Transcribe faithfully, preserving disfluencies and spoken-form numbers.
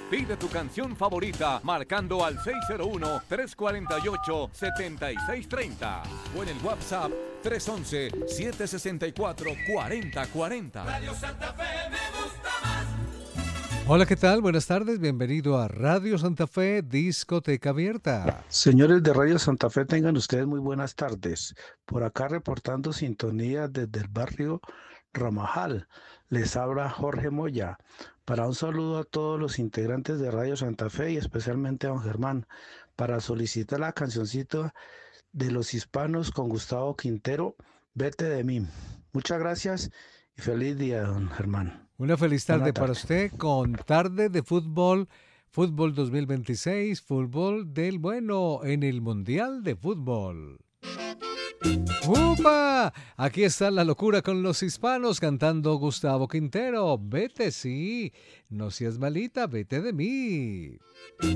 Pide tu canción favorita marcando al seis cero uno, tres cuatro ocho, siete seis tres cero o en el WhatsApp tres uno uno, siete seis cuatro, cuatro cero cuatro cero. Radio Santa Fe me gusta más. Hola, ¿qué tal? Buenas tardes, bienvenido a Radio Santa Fe, Discoteca Abierta. Señores de Radio Santa Fe, tengan ustedes muy buenas tardes. Por acá reportando sintonía desde el barrio Ramajal. Les habla Jorge Moya. Para un saludo a todos los integrantes de Radio Santa Fe y especialmente a don Germán, para solicitar la cancioncita de los hispanos con Gustavo Quintero, Vete de mí. Muchas gracias y feliz día, don Germán. Una feliz tarde, Buena para tarde. usted con tarde de fútbol, fútbol dos mil veintiséis, fútbol del bueno en el Mundial de Fútbol. ¡Upa! Aquí está la locura con los hispanos cantando Gustavo Quintero. Vete, sí, no seas malita, vete de mí.